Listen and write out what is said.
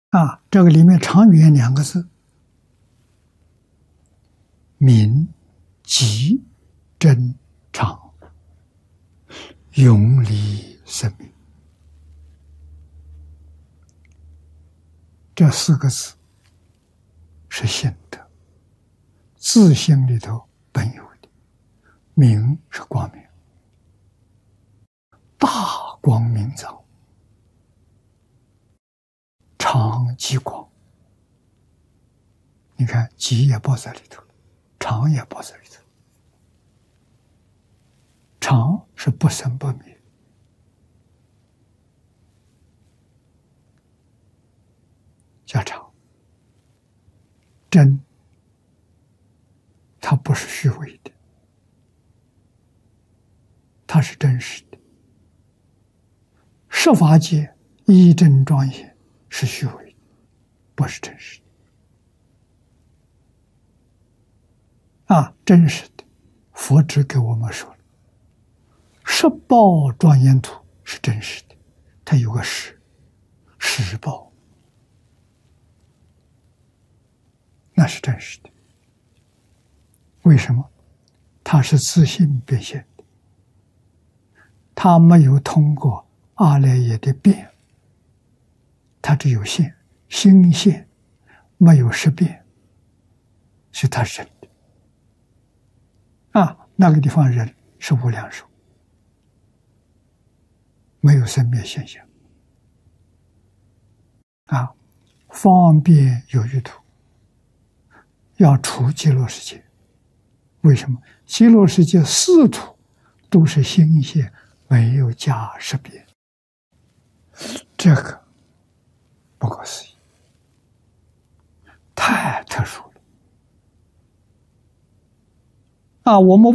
这个里面常远两个字，明极真常，永离生命。这四个字是心德，自性里头本有的。明是光明，大光明照，常极光。你看，极也包在里头，常也包在里头。常是不生不灭，叫常。真，它不是虚伪的，它是真实的。十法界一真庄严是虚伪的，不是真实的。真实的，佛只给我们说了，十报庄严土是真实的，它有个实报，那是真实的。为什么？它是自性变现的，它没有通过阿赖耶的变，它只有现，心现，没有识变，所以它是真的。那个地方人是无量寿，没有生灭现象。方便有余土，要除极乐世界。为什么？极乐世界四土都是心现，没有加识别，这个不可思议，太特殊了。我们